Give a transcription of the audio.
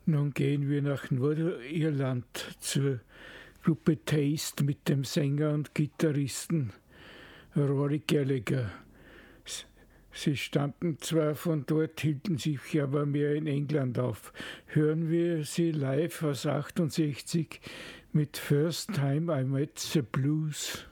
Nun gehen wir nach Nordirland zur Gruppe Taste mit dem Sänger und Gitarristen Rory Gallagher. Sie stammten zwar von dort, hielten sich aber mehr in England auf. Hören wir sie live aus 68 mit First Time I Met the Blues.